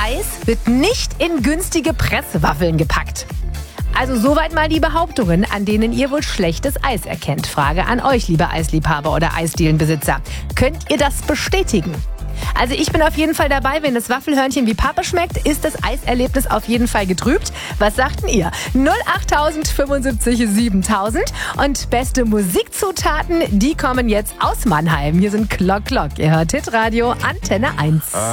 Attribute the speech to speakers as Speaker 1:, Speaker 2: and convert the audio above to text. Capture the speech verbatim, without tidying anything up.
Speaker 1: Eis wird nicht in günstige Presswaffeln gepackt. Also soweit mal die Behauptungen, an denen ihr wohl schlechtes Eis erkennt. Frage an euch, liebe Eisliebhaber oder Eisdielenbesitzer. Könnt ihr das bestätigen? Also ich bin auf jeden Fall dabei, wenn das Waffelhörnchen wie Pappe schmeckt, ist das Eiserlebnis auf jeden Fall getrübt. Was sagten ihr? null achttausend fünfundsiebzig siebentausend und beste Musikzutaten, die kommen jetzt aus Mannheim. Hier sind Glock Glock. Ihr hört Hitradio Antenne eins.